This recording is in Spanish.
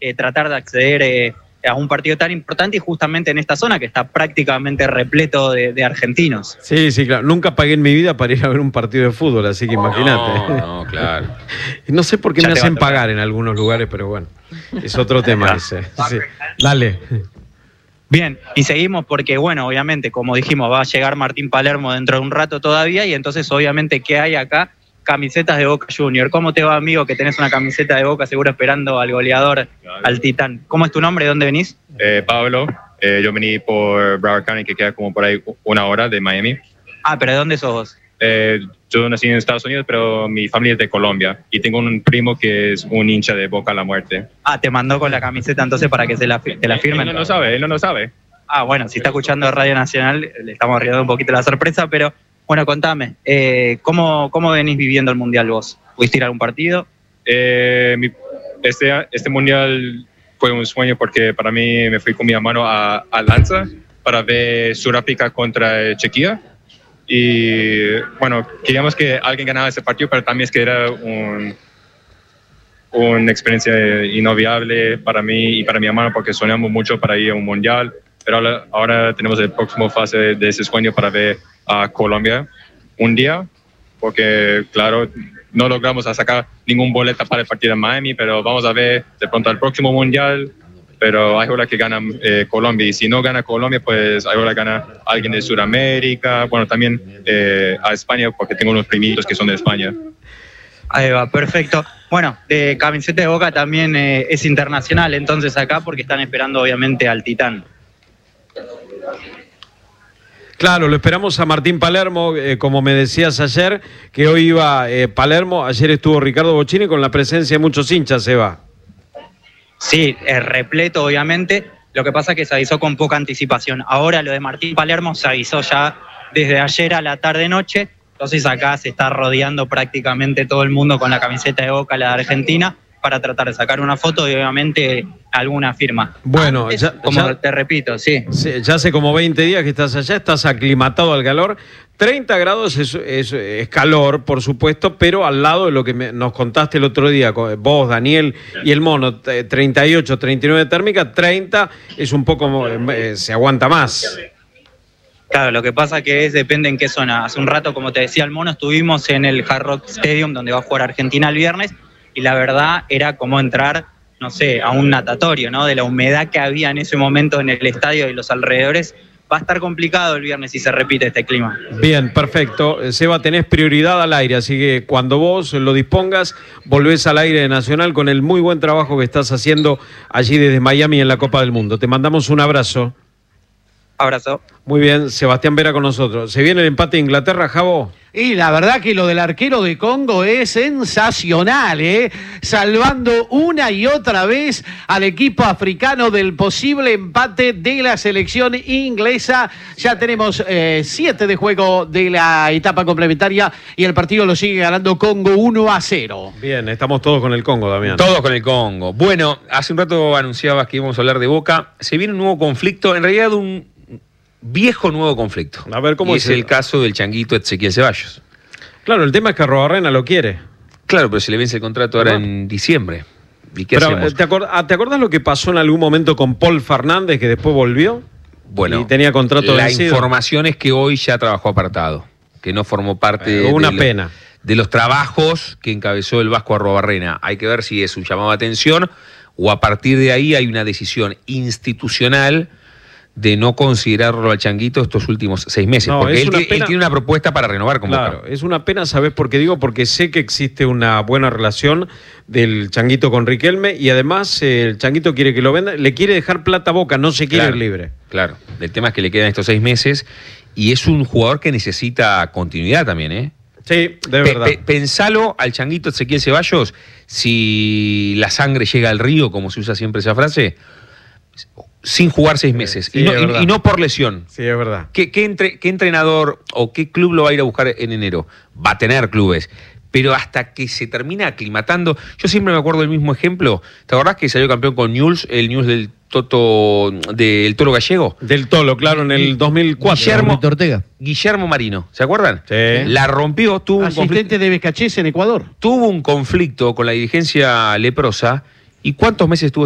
tratar de acceder a un partido tan importante y justamente en esta zona que está prácticamente repleto de argentinos. Sí, sí, claro. Nunca pagué en mi vida para ir a ver un partido de fútbol, así que imagínate. No, claro. No sé por qué Ya me te hacen va a tocar. pagar en algunos lugares, pero bueno, es otro tema ese. Sí. Dale. Bien, y seguimos porque, bueno, obviamente, como dijimos, va a llegar Martín Palermo dentro de un rato todavía y entonces, obviamente, ¿qué hay acá? Camisetas de Boca Junior. ¿Cómo te va, amigo, que tenés una camiseta de Boca seguro esperando al goleador, al Titán? ¿Cómo es tu nombre? ¿De dónde venís? Pablo, yo vení por Broward County, que queda como por ahí 1 hora de Miami. Ah, pero ¿de dónde sos vos? Yo nací en Estados Unidos, pero mi familia es de Colombia. Y tengo un primo que es un hincha de Boca a la muerte. Ah, te mandó con la camiseta entonces para que te la firmen. Él no lo sabe, él no lo sabe. Ah, bueno, si está escuchando Radio Nacional, le estamos riendo un poquito la sorpresa, pero bueno, contame, ¿cómo venís viviendo el Mundial vos? ¿Pudiste ir a algún partido? Este Mundial fue un sueño porque para mí me fui con mi hermano a Lanza para ver Sudáfrica contra Chequia. Y bueno, queríamos que alguien ganara ese partido, pero también es que era una experiencia inolvidable para mí y para mi hermano porque soñamos mucho para ir a un mundial, pero ahora tenemos el próximo fase de ese sueño para ver a Colombia un día, porque claro, no logramos sacar ningún boleto para el partido en Miami, pero vamos a ver de pronto al próximo mundial. Pero hay hora que gana Colombia, y si no gana Colombia, pues hay hora que gana alguien de Sudamérica, bueno, también a España, porque tengo unos primitos que son de España. Ahí va, perfecto. Bueno, camiseta de Boca también es internacional, entonces acá, porque están esperando obviamente al Titán. Claro, lo esperamos a Martín Palermo, como me decías ayer, que hoy iba Palermo, ayer estuvo Ricardo Bocchini con la presencia de muchos hinchas, Seba. Sí, es repleto, obviamente. Lo que pasa es que se avisó con poca anticipación. Ahora lo de Martín Palermo se avisó ya desde ayer a la tarde-noche. Entonces acá se está rodeando prácticamente todo el mundo con la camiseta de Boca, la de Argentina, para tratar de sacar una foto y obviamente alguna firma. Bueno, antes, ya, te repito, sí. Ya hace como 20 días que estás allá, estás aclimatado al calor. 30 grados es calor, por supuesto, pero al lado de lo que nos contaste el otro día, vos, Daniel y el Mono, 38, 39 térmica, 30 es un poco, se aguanta más. Claro, lo que pasa que depende en qué zona. Hace un rato, como te decía el Mono, estuvimos en el Hard Rock Stadium, donde va a jugar Argentina el viernes, y la verdad era como entrar, no sé, a un natatorio, ¿no? De la humedad que había en ese momento en el estadio y los alrededores. Va a estar complicado el viernes si se repite este clima. Bien, perfecto. Seba, tenés prioridad al aire, así que cuando vos lo dispongas, volvés al aire de Nacional con el muy buen trabajo que estás haciendo allí desde Miami en la Copa del Mundo. Te mandamos un abrazo. Abrazo. Muy bien, Sebastián Vera con nosotros. ¿Se viene el empate de Inglaterra, Javo? Y la verdad que lo del arquero de Congo es sensacional, salvando una y otra vez al equipo africano del posible empate de la selección inglesa. Ya tenemos 7 de juego de la etapa complementaria y el partido lo sigue ganando Congo 1-0. Bien, estamos todos con el Congo, Damián. Todos con el Congo. Bueno, hace un rato anunciabas que íbamos a hablar de Boca. Se viene un nuevo conflicto, en realidad un viejo nuevo conflicto. A ver, ¿cómo es el caso del changuito Ezequiel Ceballos? Claro, el tema es que Arrobarrena lo quiere. Claro, pero se le vence el contrato ahora en diciembre. ¿Y qué hacemos? ¿Te acordás lo que pasó en algún momento con Paul Fernández, que después volvió? Bueno, y tenía contrato vencido. La información es que hoy ya trabajó apartado, que no formó parte de los trabajos que encabezó el Vasco Arrobarrena. Hay que ver si es un llamado de atención o a partir de ahí hay una decisión institucional de no considerarlo al changuito estos últimos 6 meses. No, porque él tiene una propuesta para renovar con Boca. Claro, es una pena, ¿sabés por qué digo? Porque sé que existe una buena relación del changuito con Riquelme y además el changuito quiere que lo venda, le quiere dejar plata a Boca, no se quiere ir libre. Claro, el tema es que le quedan estos 6 meses y es un jugador que necesita continuidad también, ¿eh? Sí, de verdad. Pensalo al changuito Ezequiel Ceballos, si la sangre llega al río, como se usa siempre esa frase, sin jugar 6 meses, sí, y no por lesión. Sí, es verdad. ¿Qué entrenador o qué club lo va a ir a buscar en enero? Va a tener clubes, pero hasta que se termina aclimatando. Yo siempre me acuerdo del mismo ejemplo. ¿Te acordás que salió campeón con Newell's, el Newell's del Tolo Gallego? Del Tolo, claro, en el 2004. Guillermo Marino, ¿se acuerdan? Sí. La rompió, tuvo un asistente de Becachese en Ecuador. Tuvo un conflicto con la dirigencia leprosa. ¿Y cuántos meses tuvo